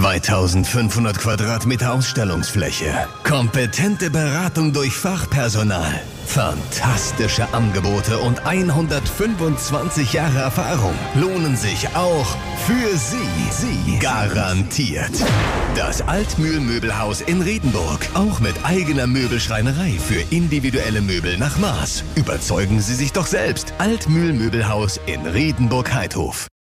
2500 Quadratmeter Ausstellungsfläche. Kompetente Beratung durch Fachpersonal. Fantastische Angebote und 125 Jahre Erfahrung lohnen sich auch für Sie. Garantiert. Das Altmühl-Möbelhaus in Riedenburg. Auch mit eigener Möbelschreinerei für individuelle Möbel nach Maß. Überzeugen Sie sich doch selbst. Altmühl-Möbelhaus in Riedenburg-Heidhof.